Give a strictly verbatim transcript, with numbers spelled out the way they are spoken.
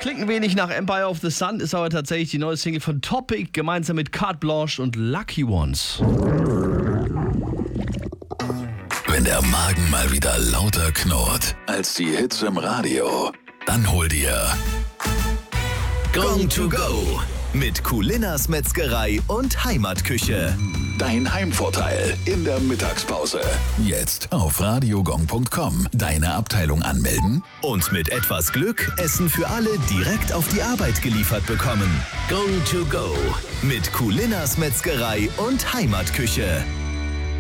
Klingt ein wenig nach Empire of the Sun, ist aber tatsächlich die neue Single von Topic, gemeinsam mit Carte Blanche und Lucky Ones. Wenn der Magen mal wieder lauter knurrt als die Hits im Radio, dann hol dir Gong to Go mit Kulinas Metzgerei und Heimatküche. Dein Heimvorteil in der Mittagspause. Jetzt auf radiogong punkt com deine Abteilung anmelden und mit etwas Glück Essen für alle direkt auf die Arbeit geliefert bekommen. Gong to Go mit Kulinas Metzgerei und Heimatküche.